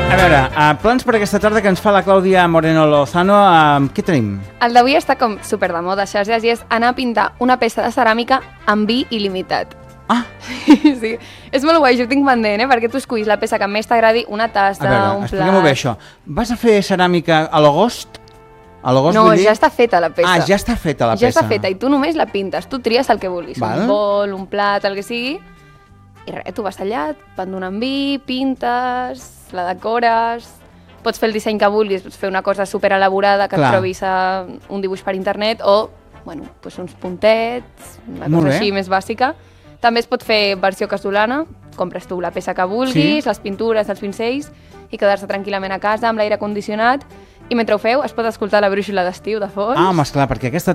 A veure, plans per aquesta tarda que ens fa la Clàudia Moreno Lozano. Què tenim? El d'avui està com super de moda, xarxes, i és anar a pintar una peça de ceràmica amb vi il·limitat. Ah! Sí, és molt guai, jo ho tinc pendent, perquè tu escullis la peça que més t'agradi, una tassa, un plat... Expliquem-ho bé, això. Vas a fer ceràmica a l'agost? No, ja està feta la peça. Ah, ja està feta la peça. Ja està feta i tu només la pintes, tu tries el que vulguis, un bol, un plat, el que sigui, i res, tu vas allà, et van donant vi, pintes, la decores, pots fer el disseny que vulguis, pots fer una cosa super elaborada que et trobis a un dibuix per internet o, bueno, doncs uns puntets, una cosa així més bàsica. També es pot fer versió casolana, compres tu la peça que vulguis, les pintures, els pincells, i quedar-se tranquil·lament a casa amb l'aire condicionat, i mentre ho feu es pot escoltar la brúixola d'estiu de fons. Ah, home, esclar, perquè aquesta